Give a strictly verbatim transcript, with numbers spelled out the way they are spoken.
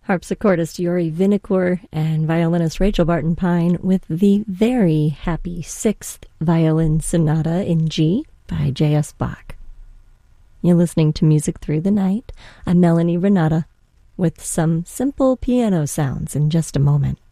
Harpsichordist Yuri Vinokur and violinist Rachel Barton Pine with the very happy Sixth Violin Sonata in G by J S Bach. You're listening to Music Through the Night. I'm Melanie Renata with some simple piano sounds in just a moment.